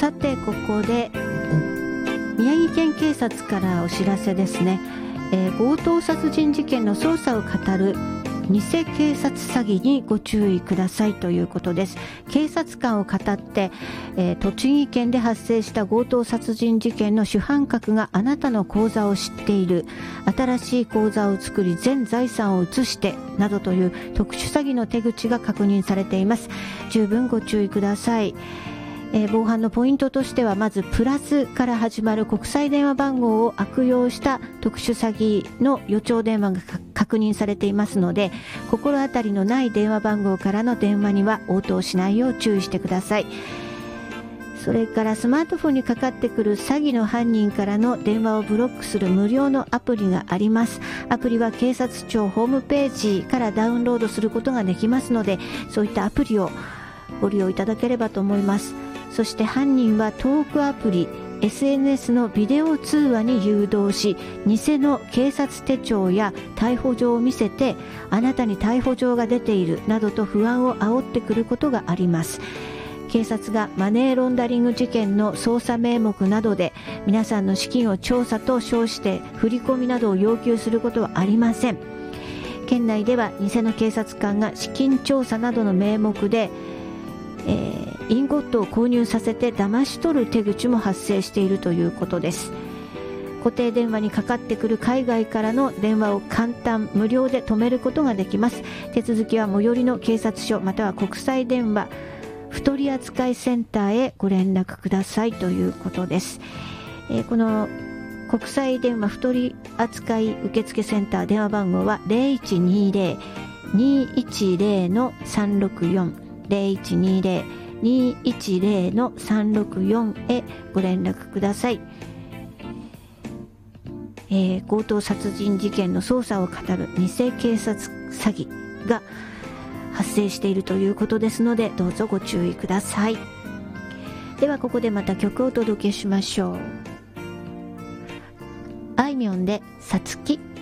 さてここで宮城県警察からお知らせですね。強盗殺人事件の捜査を語る偽警察詐欺にご注意くださいということです。警察官を語って、栃木県で発生した強盗殺人事件の主犯格があなたの口座を知っている、新しい口座を作り全財産を移してなどという特殊詐欺の手口が確認されています。十分ご注意ください。防犯のポイントとしては、まずプラスから始まる国際電話番号を悪用した特殊詐欺の予兆電話が確認されていますので、心当たりのない電話番号からの電話には応答しないよう注意してください。それからスマートフォンにかかってくる詐欺の犯人からの電話をブロックする無料のアプリがあります。アプリは警察庁ホームページからダウンロードすることができますので、そういったアプリをご利用いただければと思います。そして犯人はトークアプリ、SNS のビデオ通話に誘導し、偽の警察手帳や逮捕状を見せて、あなたに逮捕状が出ているなどと不安を煽ってくることがあります。警察がマネーロンダリング事件の捜査名目などで皆さんの資金を調査と称して振り込みなどを要求することはありません。県内では偽の警察官が資金調査などの名目でインゴットを購入させて騙し取る手口も発生しているということです。固定電話にかかってくる海外からの電話を簡単無料で止めることができます。手続きは最寄りの警察署または国際電話不取扱センターへご連絡くださいということです。この国際電話不取扱受付センター電話番号は 0120-210-364 0120-210-364 へご連絡ください。強盗殺人事件の捜査を語る偽警察詐欺が発生しているということですので、どうぞご注意ください。ではここでまた曲をお届けしましょう。あいみょんでさつき。